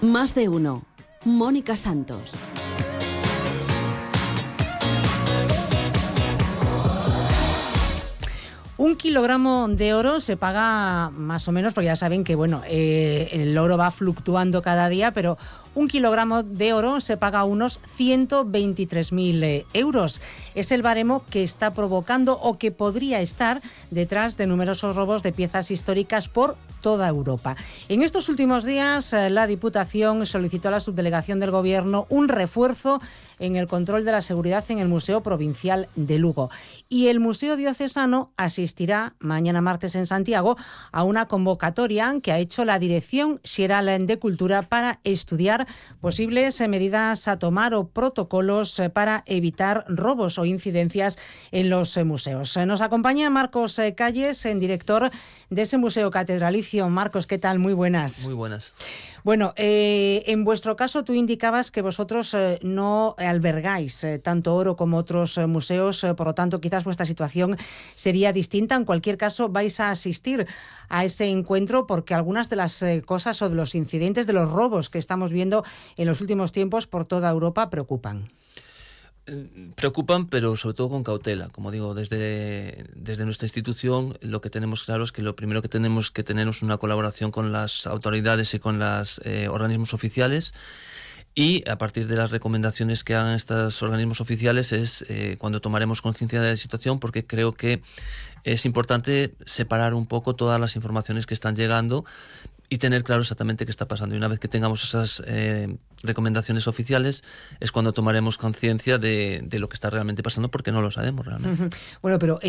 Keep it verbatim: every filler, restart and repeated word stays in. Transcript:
Más de uno. Mónica Santos. Un kilogramo de oro se paga más o menos, porque ya saben que bueno, eh, el oro va fluctuando cada día, pero un kilogramo de oro se paga unos ciento veintitrés mil eh, euros. Es el baremo que está provocando o que podría estar detrás de numerosos robos de piezas históricas por toda Europa. En estos últimos días, eh, la Diputación solicitó a la subdelegación del Gobierno un refuerzo en el control de la seguridad en el Museo Provincial de Lugo. Y el Museo Diocesano asistirá mañana martes en Santiago a una convocatoria que ha hecho la Dirección Xeral de Cultura para estudiar posibles medidas a tomar o protocolos para evitar robos o incidencias en los museos. Nos acompaña Marcos Calles, director de ese museo catedralicio. Marcos, ¿qué tal? Muy buenas. Muy buenas. Bueno, eh, en vuestro caso tú indicabas que vosotros eh, no albergáis eh, tanto oro como otros eh, museos, eh, por lo tanto quizás vuestra situación sería distinta. En cualquier caso vais a asistir a ese encuentro porque algunas de las eh, cosas o de los incidentes, de los robos que estamos viendo en los últimos tiempos por toda Europa preocupan. Preocupan, pero sobre todo con cautela. Como digo, desde, desde nuestra institución lo que tenemos claro es que lo primero que tenemos que tener es una colaboración con las autoridades y con los eh, organismos oficiales, y a partir de las recomendaciones que hagan estos organismos oficiales es eh, cuando tomaremos conciencia de la situación, porque creo que es importante separar un poco todas las informaciones que están llegando y tener claro exactamente qué está pasando. Y una vez que tengamos esas eh, recomendaciones oficiales es cuando tomaremos conciencia de, de lo que está realmente pasando, porque no lo sabemos realmente. Uh-huh. Bueno, pero